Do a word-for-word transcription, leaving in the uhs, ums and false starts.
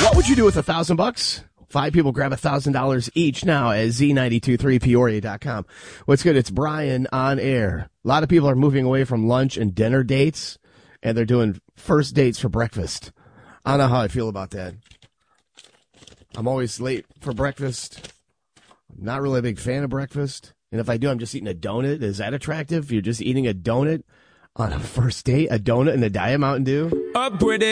What would you do with a thousand bucks? Five people grab a thousand dollars each now at Z nine two three Peoria dot com. What's good? It's Brian on air. A lot of people are moving away from lunch and dinner dates, and they're doing first dates for breakfast. I don't know how I feel about that. I'm always late for breakfast. I'm not really a big fan of breakfast. And if I do, I'm just eating a donut. Is that attractive? You're just eating a donut on a first date? A donut and a Diet Mountain Dew? Up with it.